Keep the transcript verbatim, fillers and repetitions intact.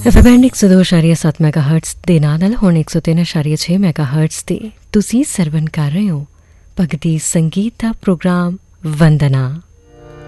F M ਇੱਕ ਸੌ ਦੋ ਇਸ਼ਾਰੀਆ ਸੱਤ ਮੈਗਾ ਹਰਟਸ ਦੇ ਨਾਲ ਨਾਲ ਹੁਣ ਇੱਕ ਸੌ ਤਿੰਨ ਇਸ਼ਾਰੀਆ ਛੇ ਮੈਗਾ ਹਰਟਸ ਤੇ ਤੁਸੀਂ ਸਰਵਨ ਕਰ ਰਹੇ ਹੋ ਭਗਤੀ ਸੰਗੀਤ ਦਾ ਪ੍ਰੋਗਰਾਮ ਵੰਦਨਾ।